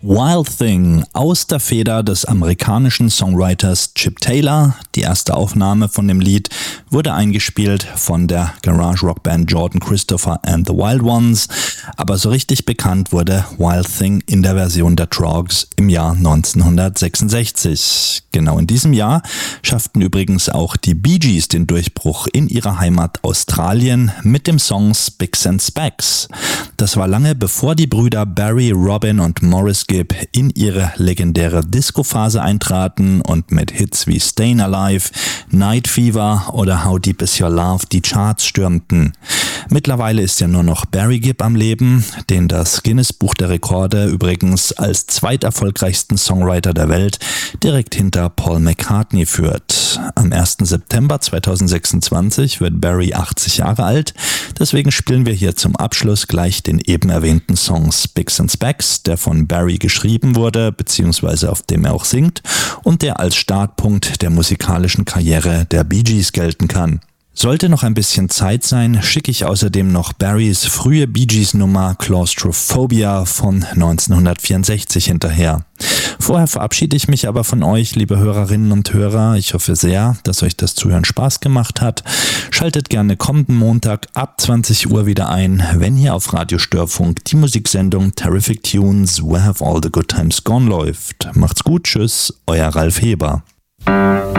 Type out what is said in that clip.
Wild Thing aus der Feder des amerikanischen Songwriters Chip Taylor. Die erste Aufnahme von dem Lied wurde eingespielt von der Garage-Rock-Band Jordan Christopher and the Wild Ones, aber so richtig bekannt wurde Wild Thing in der Version der Troggs im Jahr 1966. Genau in diesem Jahr schafften übrigens auch die Bee Gees den Durchbruch in ihrer Heimat Australien mit dem Song Spicks and Specks. Das war lange bevor die Brüder Barry, Robin und Morris Gibb in ihre legendäre Disco-Phase eintraten und mit Hits wie Stayin' Alive, Night Fever oder How Deep Is Your Love die Charts stürmten. Mittlerweile ist ja nur noch Barry Gibb am Leben, den das Guinness-Buch der Rekorde übrigens als zweiterfolgreichsten Songwriter der Welt direkt hinter Paul McCartney führt. Am 1. September 2026 wird Barry 80 Jahre alt, deswegen spielen wir hier zum Abschluss gleich den eben erwähnten Song Spicks and Specks, der von Barry geschrieben wurde, beziehungsweise auf dem er auch singt und der als Startpunkt der musikalischen Karriere der Bee Gees gelten kann. Sollte noch ein bisschen Zeit sein, schicke ich außerdem noch Barrys frühe Bee Gees Nummer Claustrophobia von 1964 hinterher. Vorher verabschiede ich mich aber von euch, liebe Hörerinnen und Hörer. Ich hoffe sehr, dass euch das Zuhören Spaß gemacht hat. Schaltet gerne kommenden Montag ab 20 Uhr wieder ein, wenn hier auf Radio Störfunk die Musiksendung Terrific Tunes Where Have All the Good Times Gone läuft. Macht's gut, tschüss, euer Ralf Heber.